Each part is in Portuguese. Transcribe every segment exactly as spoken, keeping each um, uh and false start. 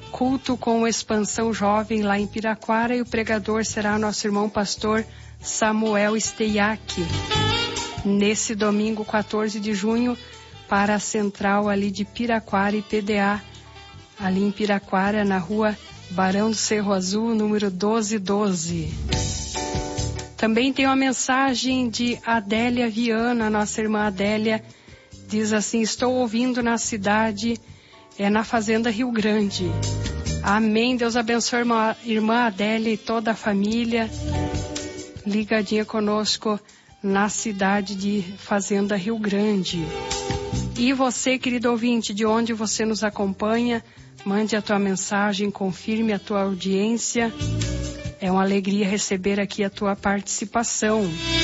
culto com Expansão Jovem lá em Piraquara, e o pregador será nosso irmão pastor Samuel Steiak. Nesse domingo, quatorze de junho, para a central ali de Piraquara e P D A, ali em Piraquara, na rua Barão do Cerro Azul, número doze doze. Também tem uma mensagem de Adélia Viana, nossa irmã Adélia, diz assim: estou ouvindo na cidade, é na Fazenda Rio Grande. Amém, Deus abençoe a irmã, irmã Adélia e toda a família, ligadinha conosco na cidade de Fazenda Rio Grande. E você, querido ouvinte, de onde você nos acompanha, mande a tua mensagem, confirme a tua audiência. É uma alegria receber aqui a tua participação.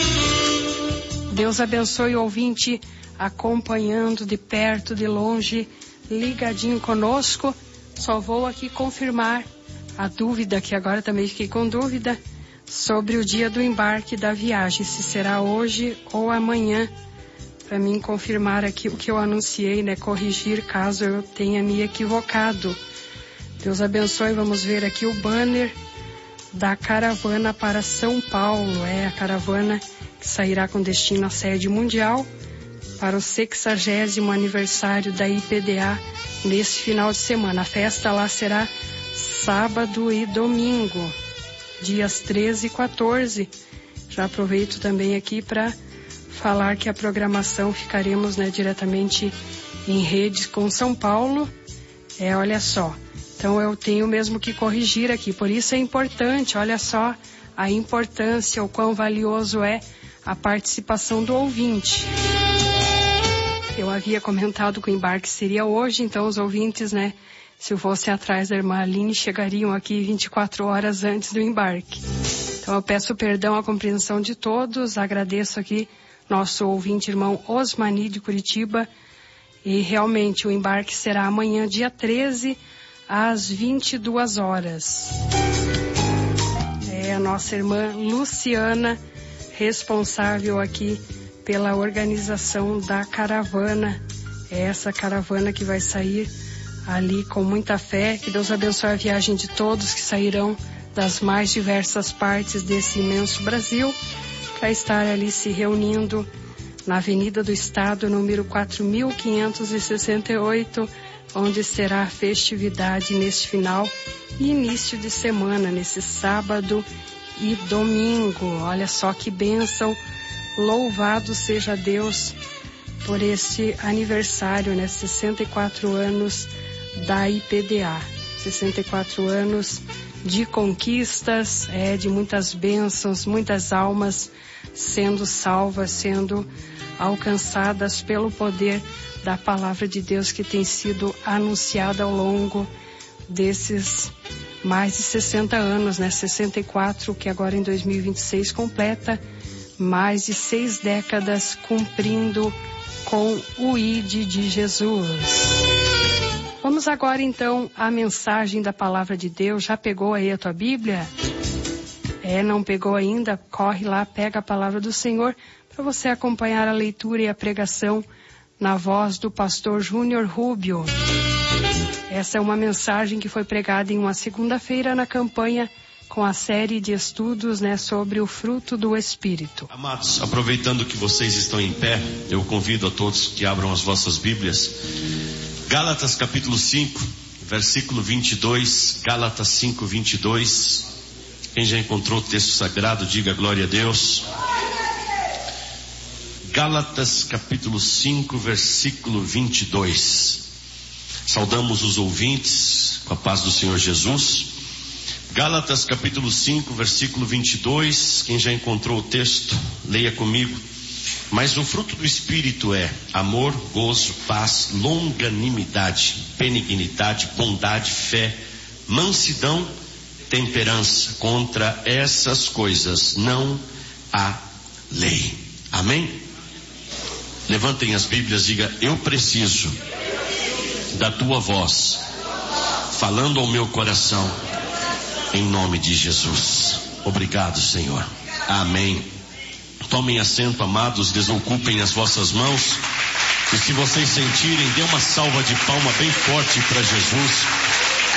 Deus abençoe o ouvinte acompanhando de perto, de longe, ligadinho conosco. Só vou aqui confirmar a dúvida, que agora também fiquei com dúvida, sobre o dia do embarque da viagem, se será hoje ou amanhã, para mim confirmar aqui o que eu anunciei, né? Corrigir caso eu tenha me equivocado. Deus abençoe. Vamos ver aqui o banner da caravana para São Paulo. É a caravana que sairá com destino à sede mundial para o sexagésimo aniversário da I P D A nesse final de semana. A festa lá será sábado e domingo, dias treze e quatorze. Já aproveito também aqui para falar que a programação ficaremos, né, diretamente em rede com São Paulo. É, olha só. Então eu tenho mesmo que corrigir aqui. Por isso é importante, olha só a importância, o quão valioso é a participação do ouvinte. Eu havia comentado que o embarque seria hoje, então os ouvintes, né, se eu fosse atrás da irmã Aline, chegariam aqui vinte e quatro horas antes do embarque. Então eu peço perdão à compreensão de todos, agradeço aqui nosso ouvinte irmão Osmani de Curitiba, e realmente o embarque será amanhã, dia treze, às vinte e duas horas. É a nossa irmã Luciana, responsável aqui pela organização da caravana. É essa caravana que vai sair ali com muita fé. Que Deus abençoe a viagem de todos que sairão das mais diversas partes desse imenso Brasil, para estar ali se reunindo na Avenida do Estado, número quatro mil quinhentos e sessenta e oito, onde será a festividade neste final e início de semana, nesse sábado e domingo. Olha só que bênção, louvado seja Deus por este aniversário, né? sessenta e quatro anos da I P D A, sessenta e quatro anos de conquistas, é, de muitas bênçãos, muitas almas sendo salvas, sendo alcançadas pelo poder da palavra de Deus que tem sido anunciada ao longo desses mais de sessenta anos, né? sessenta e quatro, que agora em dois mil e vinte e seis completa mais de seis décadas cumprindo com o I D de Jesus. Vamos agora então à mensagem da palavra de Deus. Já pegou aí a tua Bíblia? É, não pegou ainda? Corre lá, pega a palavra do Senhor para você acompanhar a leitura e a pregação na voz do pastor Júnior Rubio. Essa é uma mensagem que foi pregada em uma segunda-feira na campanha com a série de estudos, né, sobre o fruto do Espírito. Amados, aproveitando que vocês estão em pé, eu convido a todos que abram as vossas Bíblias. Gálatas capítulo cinco, versículo vinte e dois. Gálatas cinco, vinte e dois. Quem já encontrou o texto sagrado, diga glória a Deus. Gálatas capítulo cinco, versículo vinte e dois. Saudamos os ouvintes com a paz do Senhor Jesus. Gálatas capítulo cinco, versículo vinte e dois. Quem já encontrou o texto, leia comigo. Mas o fruto do Espírito é amor, gozo, paz, longanimidade, benignidade, bondade, fé, mansidão, temperança. Contra essas coisas não há lei. Amém? Levantem as Bíblias, diga: eu preciso da tua voz falando ao meu coração, em nome de Jesus. Obrigado, Senhor. Amém. Tomem assento, amados, desocupem as vossas mãos, e se vocês sentirem, dê uma salva de palma bem forte para Jesus.